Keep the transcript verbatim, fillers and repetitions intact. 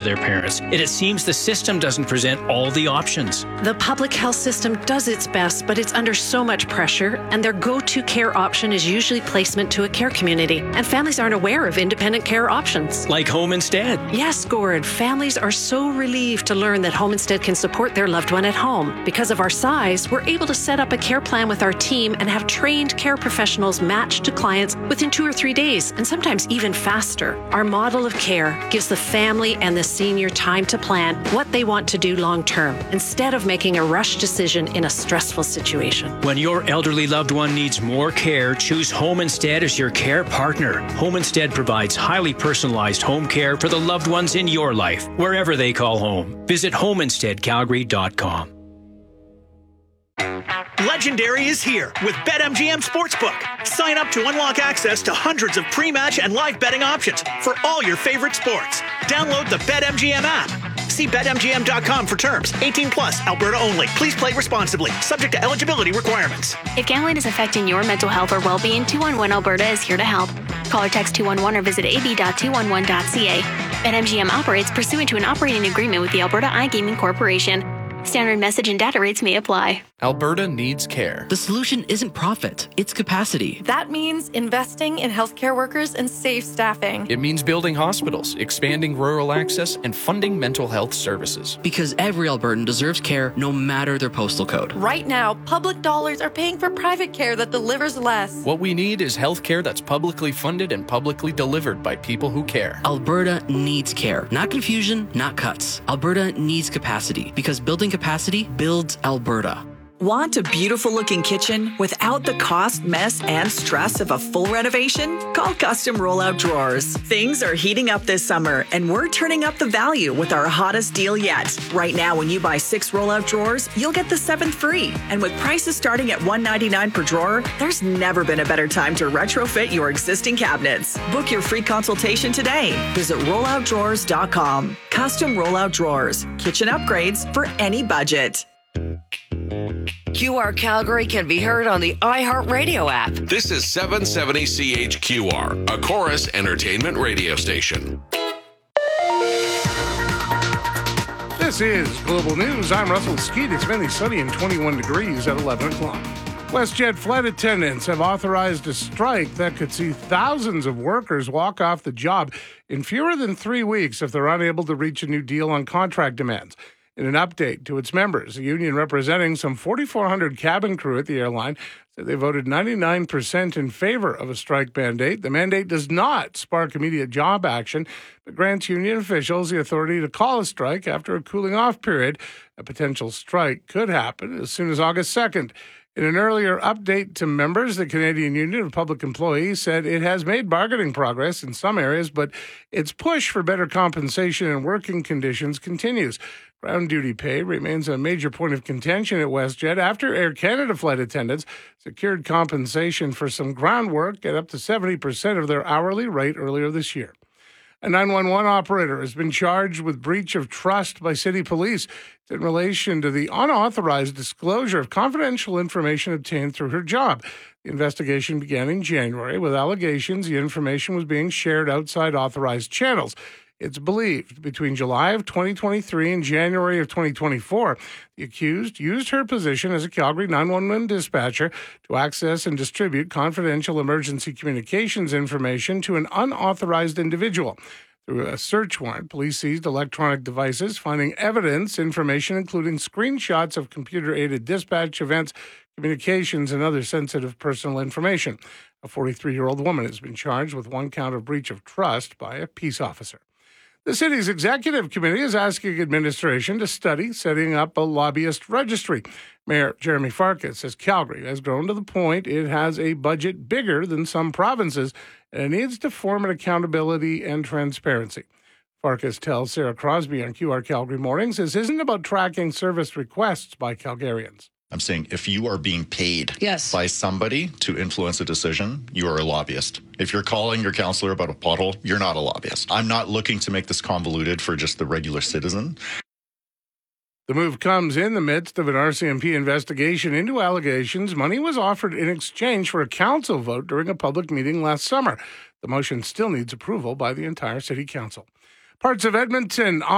their parents, and it seems the system doesn't present all the options. The public health system does its best, but it's under so much pressure, and their go-to care option is usually placement to a care community, and families aren't aware of independent care options. Like Home Instead. Yes, Gord. Families are so relieved to learn that Home Instead can support their loved one at home. Because of our size, we're able to set up a care plan with our team and have trained care professionals matched to clients within two or three days, and sometimes even faster. Our model of care gives the family and the senior time to plan what they want to do long term, instead of making a rush decision in a stressful situation. When your elderly loved one needs more care, choose Home Instead as your care partner. Home Instead provides highly personalized home care for the loved ones in your life, wherever they call home. Visit home instead calgary dot com. Legendary is here with BetMGM Sportsbook. Sign up to unlock access to hundreds of pre-match and live betting options for all your favorite sports. Download the BetMGM app. See bet M G M dot com for terms. eighteen plus, Alberta only. Please play responsibly. Subject to eligibility requirements. If gambling is affecting your mental health or well-being, two one one Alberta is here to help. Call or text two one one or visit a b dot two one one dot c a. BetMGM operates pursuant to an operating agreement with the Alberta iGaming Corporation. Standard message and data rates may apply. Alberta needs care. The solution isn't profit, it's capacity. That means investing in healthcare workers and safe staffing. It means building hospitals, expanding rural access, and funding mental health services. Because every Albertan deserves care no matter their postal code. Right now, public dollars are paying for private care that delivers less. What we need is healthcare that's publicly funded and publicly delivered by people who care. Alberta needs care. Not confusion, not cuts. Alberta needs capacity, because building capacity builds Alberta. Want a beautiful looking kitchen without the cost, mess, and stress of a full renovation? Call Custom Rollout Drawers. Things are heating up this summer, and we're turning up the value with our hottest deal yet. Right now, when you buy six rollout drawers, you'll get the seventh free. And with prices starting at one hundred ninety-nine dollars per drawer, there's never been a better time to retrofit your existing cabinets. Book your free consultation today. Visit rollout drawers dot com. Custom Rollout Drawers. Kitchen upgrades for any budget. Q R Calgary can be heard on the iHeartRadio app. This is seven seventy C H Q R, a Chorus Entertainment radio station. This is Global News. I'm Russell Skeet. It's mainly sunny and twenty-one degrees at eleven o'clock. WestJet flight attendants have authorized a strike that could see thousands of workers walk off the job in fewer than three weeks if they're unable to reach a new deal on contract demands. In an update to its members, a union representing some forty-four hundred cabin crew at the airline said they voted ninety-nine percent in favor of a strike mandate. The mandate does not spark immediate job action, but grants union officials the authority to call a strike after a cooling-off period. A potential strike could happen as soon as August second. In an earlier update to members, the Canadian Union of Public Employees said it has made bargaining progress in some areas, but its push for better compensation and working conditions continues. Ground duty pay remains a major point of contention at WestJet after Air Canada flight attendants secured compensation for some ground work at up to seventy percent of their hourly rate earlier this year. A nine one one operator has been charged with breach of trust by city police in relation to the unauthorized disclosure of confidential information obtained through her job. The investigation began in January with allegations the information was being shared outside authorized channels. It's believed between July of twenty twenty-three and January of twenty twenty-four, the accused used her position as a Calgary nine one one dispatcher to access and distribute confidential emergency communications information to an unauthorized individual. Through a search warrant, police seized electronic devices, finding evidence, information, including screenshots of computer-aided dispatch events, communications, and other sensitive personal information. A forty-three-year-old woman has been charged with one count of breach of trust by a peace officer. The city's executive committee is asking administration to study setting up a lobbyist registry. Mayor Jeremy Farkas says Calgary has grown to the point it has a budget bigger than some provinces, and it needs to form an accountability and transparency. Farkas tells Sarah Crosby on Q R Calgary Mornings this isn't about tracking service requests by Calgarians. I'm saying if you are being paid yes. by somebody to influence a decision, you are a lobbyist. If you're calling your counselor about a pothole, you're not a lobbyist. I'm not looking to make this convoluted for just the regular citizen. The move comes in the midst of an R C M P investigation into allegations money was offered in exchange for a council vote during a public meeting last summer. The motion still needs approval by the entire city council. Parts of Edmonton